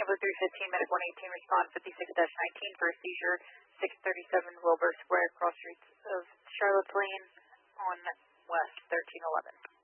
Traveler 315, Medic 118, respond 56-19 for a seizure, 637 Wilbur Square, cross streets of Charlotte Lane on West 1311.